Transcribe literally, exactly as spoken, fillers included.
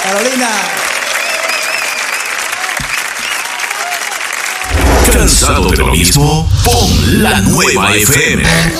Carolina. ¿Cansado de lo mismo? Pon la nueva F M.